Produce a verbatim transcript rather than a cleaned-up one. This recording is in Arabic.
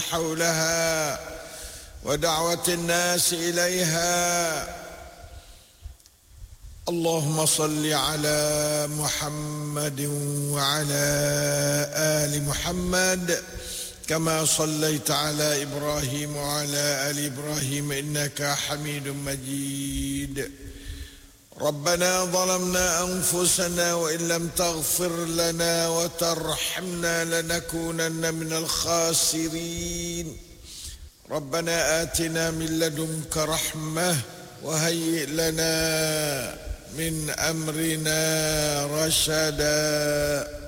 حولها ودعوة الناس إليها. اللهم صل على محمد وعلى آل محمد كما صليت على إبراهيم وعلى آل إبراهيم إنك حميد مجيد. ربنا ظلمنا أنفسنا وإن لم تغفر لنا وترحمنا لنكونن من الخاسرين. ربنا آتنا من لدنك رحمة وهيئ لنا من أمرنا رشدا.